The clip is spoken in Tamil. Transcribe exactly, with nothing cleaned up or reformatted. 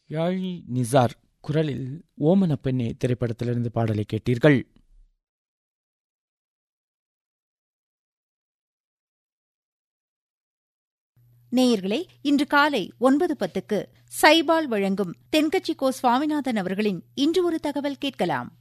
யாழி நிசார் குரலில் ஓமன பெண்ணே திரைப்படத்திலிருந்து பாடலை கேட்டீர்கள். நேயர்களே, இன்று காலை ஒன்பது பத்துக்கு சைபால் வழங்கும் தென்கட்சி கோ சுவாமிநாதன் அவர்களின் இன்று ஒரு தகவல் கேட்கலாம்.